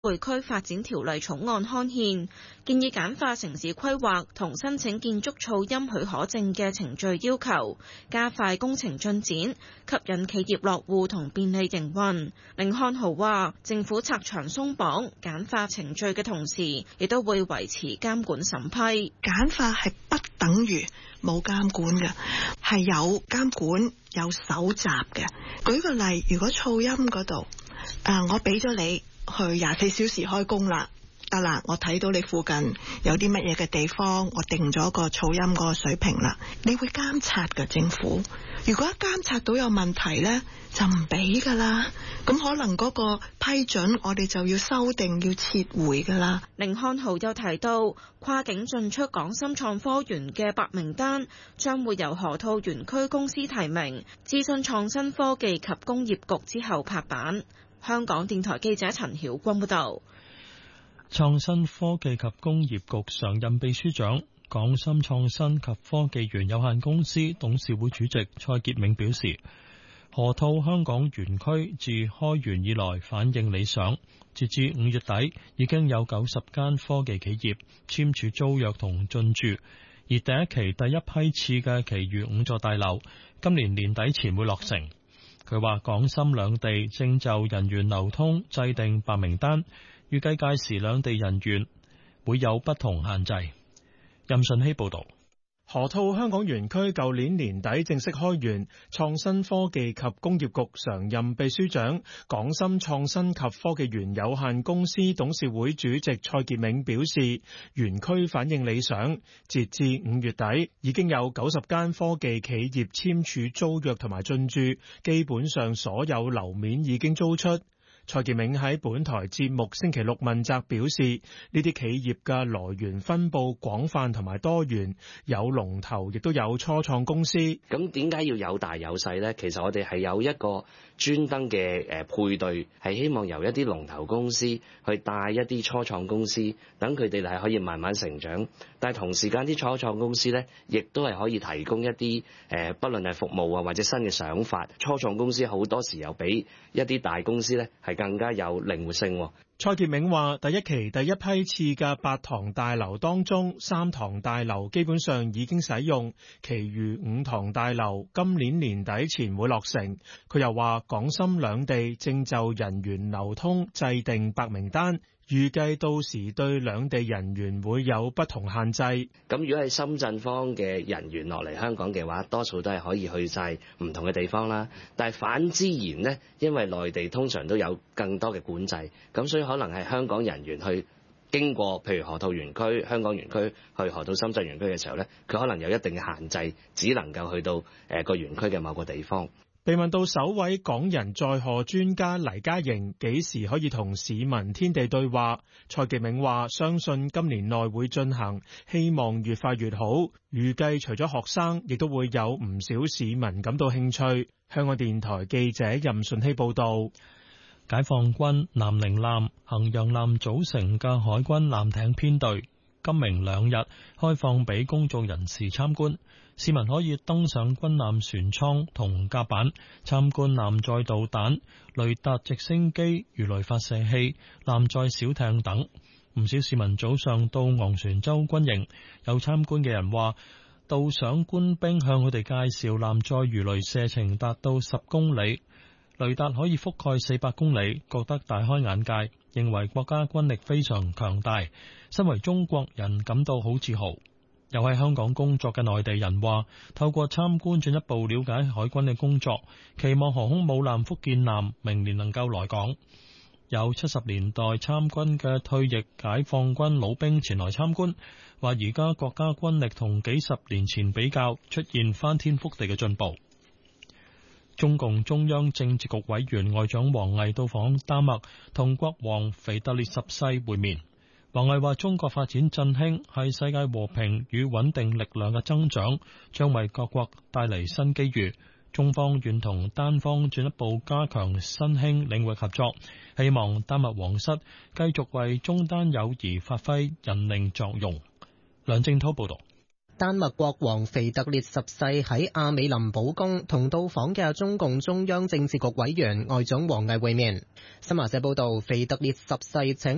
會區發展條例草案刊憲，建議簡化城市規劃同申請建築噪音許可證嘅程序要求，加快工程進展，吸引企業落戶同便利營運。甯漢豪話：政府拆牆鬆綁、簡化程序嘅同時，亦都會維持監管審批。 簡化係不等於冇監管嘅，係有監管有搜集嘅。舉個例，如果噪音嗰度，我俾咗你去24小時開工啦，得啦，我睇到你附近有啲乜嘢嘅地方，我定咗個噪音嗰個水平啦，你會監察嘅政府。如果一監察到有問題呢，就唔俾噶啦，咁可能嗰個批准我哋就要修訂要撤回噶啦。 甯漢豪又提到，跨境進出港深創科園嘅白名單將會由河套園區公司提名，諮詢創新科技及工業局之後拍板。香港電台記者陳曉君報道。 創新科技及工業局常任秘書長、港深創新及科技園有限公司董事會主席蔡傑明表示，河套香港園區自開園以來反應理想，截至5月底已經有90間科技企業簽署租約同進駐，而第一期第一批次嘅其餘5座大樓今年年底前會落成。佢話港深兩地正就人員流通制定白名單，預計屆時兩地人員會有不同限制。任順希報導。 河套香港園區舊年年底正式開園，創新科技及工業局常任秘書長、港深創新及科技園有限公司董事會主席蔡傑明表示，園區反應理想，截至5月底已經有90間科技企業簽署租約同埋進駐，基本上所有樓面已經租出。蔡傑明喺本台節目星期六問責表示，呢啲企業嘅來源分佈廣泛同埋多元，有龍頭亦都有初創公司。 咁點解要有大有細呢？其實我哋係有一個專登嘅配對，係希望由一啲龍頭公司去帶一啲初創公司，等佢哋係可以慢慢成長。但係同時間啲初創公司呢，亦都係可以提供一啲不論係服務啊或者新嘅想法。初創公司好多時又比一啲大公司呢係更加有靈活性。 蔡傑明話：第一期第一批次嘅8幢大樓當中，3幢大樓基本上已經使用，其餘5幢大樓今年年底前會落成。佢又話：港深兩地正就人員流通制定白名單，預計到時對兩地人員會有不同限制。 咁如果係深圳方嘅人員落嚟香港嘅話，多數都係可以去晒唔同嘅地方啦。但係反之言呢，因為內地通常都有更多嘅管制，咁所以可能係香港人員去經過譬如河套園區、香港園區去河套深圳園區嘅時候呢，佢可能有一定嘅限制，只能夠去到個園區嘅某個地方。 被問到首位港人載荷專家黎嘉瑩幾時可以同市民天地對話，蔡傑明話相信今年內會進行，希望越快越好。預計除咗學生，亦都會有唔少市民感到興趣。香港電台記者任順希報導。 解放軍南寧艦、衡陽艦組成嘅海軍艦艇編隊，今明2日開放俾公眾人士參觀。市民可以登上軍艦船艙同甲板，參觀艦載導彈、雷達直升機、魚雷發射器、艦載小艇等。唔少市民早上到昂船洲軍營，有參觀嘅人話，導賞官兵向佢哋介紹艦載魚雷射程達到10公里，雷達可以覆蓋400公里，覺得大開眼界，認為國家軍力非常強大，身為中國人感到好自豪。又喺香港工作嘅內地人話，透過參觀進一步了解海軍嘅工作，期望航空母艦福建艦明年能夠來港。有70年代參軍嘅退役解放軍老兵前來參觀，話而家國家軍力同幾十年前比較出現翻天覆地嘅進步。中共中央政治局委員外長王毅到訪丹麥，同國王腓特烈十世會面。王毅話：中國發展振興係世界和平與穩定力量嘅增長，將為各國帶嚟新機遇。中方願同丹方進一步加強新興領域合作，希望丹麥皇室繼續為中丹友誼發揮引領作用。梁正濤報道。 丹麥國王腓特烈十世喺阿美林堡宮同到訪嘅中共中央政治局委員外長王毅會面。新華社報道，腓特烈十世請